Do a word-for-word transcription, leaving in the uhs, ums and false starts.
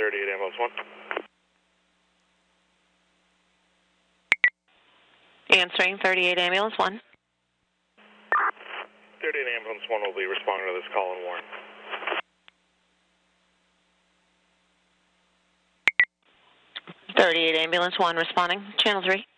thirty-eight Ambulance one. Answering thirty-eight Ambulance one. thirty-eight Ambulance one will be responding to this call and warn. thirty-eight Ambulance one responding. Channel three.